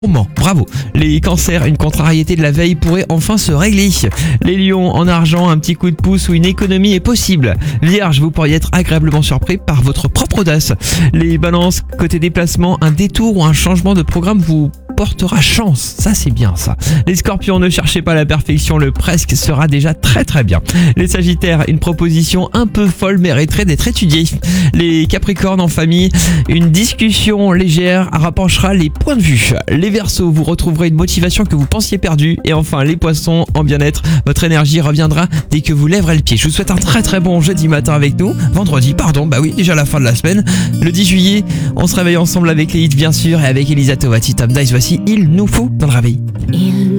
Bravo. Les cancers, une contrariété de la veille pourrait enfin se régler. Les lions en argent, un petit coup de pouce ou une économie est possible. Vierge, vous pourriez être agréablement surpris par votre propre audace. Les balances, côté déplacement, un détour ou un changement de programme vous portera chance. Ça, c'est bien ça. Les scorpions, ne cherchez pas la perfection, le presque sera déjà très très bien. Les sagittaires, une proposition un peu folle mériterait d'être étudiée. Les capricornes en famille, une discussion légère rapprochera les points de vue. Les verseaux, vous retrouverez une motivation que vous pensiez perdue. Et enfin, les poissons en bien-être, votre énergie reviendra dès que vous lèverez le pied. Je vous souhaite un très très bon jeudi matin avec nous. Vendredi, déjà la fin de la semaine. Le 10 juillet, on se réveille ensemble avec les hits bien sûr et avec Elisa Tovati, Tom Dice. Voici Il nous faut dans le réveil.